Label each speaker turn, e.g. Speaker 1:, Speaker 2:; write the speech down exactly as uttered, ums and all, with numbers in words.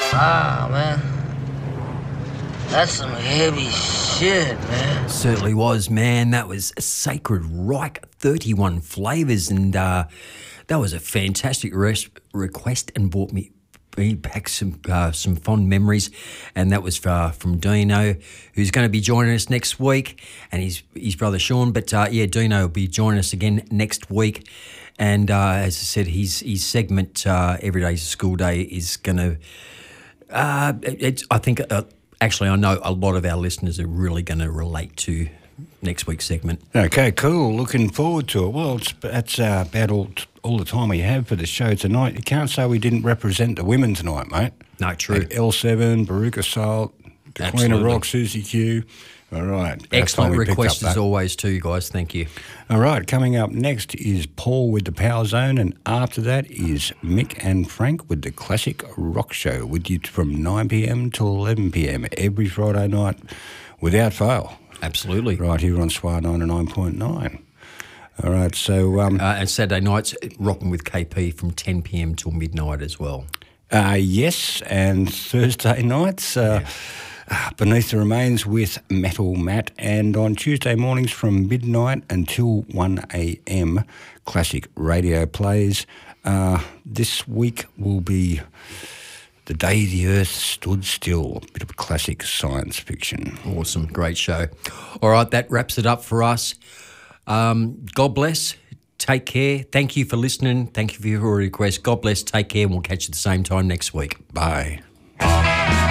Speaker 1: Ah, man. That's some heavy shit, man.
Speaker 2: Certainly was, man. That was Sacred Reich, thirty-one flavours, and uh, that was a fantastic res- request and brought me, me back some uh, some fond memories. And that was uh, from Dino, who's going to be joining us next week, and his his brother Sean. But uh, yeah, Dino will be joining us again next week. And uh, as I said, his his segment uh, Every Day's a School Day is going to. Uh, it's I think. Uh, Actually, I know a lot of our listeners are really going to relate to next week's segment.
Speaker 3: Okay, cool. Looking forward to it. Well, it's, that's uh, about all, all the time we have for the show tonight. You can't say we didn't represent the women tonight, mate.
Speaker 2: No, true.
Speaker 3: Like L seven, Baruka Salt, the
Speaker 2: Absolutely.
Speaker 3: Queen of Rock, Susie Q. All right.
Speaker 2: Excellent request as always too, guys. Thank you.
Speaker 3: All right, coming up next is Paul with the Power Zone, and after that is Mick and Frank with the Classic Rock Show, with you from nine p.m. till eleven p.m. every Friday night without fail.
Speaker 2: Absolutely.
Speaker 3: Right here on S W A ninety-nine point nine. All right, so... Um,
Speaker 2: uh, and Saturday nights, rocking with K P from ten p.m. till midnight as well.
Speaker 3: Uh, yes, and Thursday nights... Uh, yeah. Beneath the Remains with Metal Matt, and on Tuesday mornings from midnight until one a.m. classic radio plays. Uh, this week will be The Day the Earth Stood Still, a bit of classic science fiction.
Speaker 2: Awesome, great show. All right, that wraps it up for us. Um, God bless, take care. Thank you for listening. Thank you for your request. God bless, take care, and we'll catch you at the same time next week.
Speaker 3: Bye.